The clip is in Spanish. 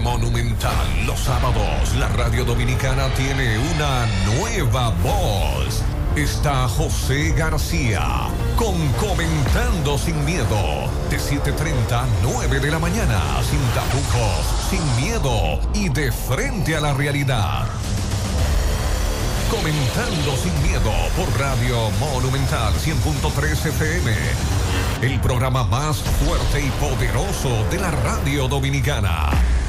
Monumental. Los sábados, la radio dominicana tiene una nueva voz. Está José García con Comentando Sin Miedo. De 7:30 a 9 de la mañana. Sin tapujos, sin miedo y de frente a la realidad. Comentando Sin Miedo por Radio Monumental 100.3 FM. El programa más fuerte y poderoso de la radio dominicana.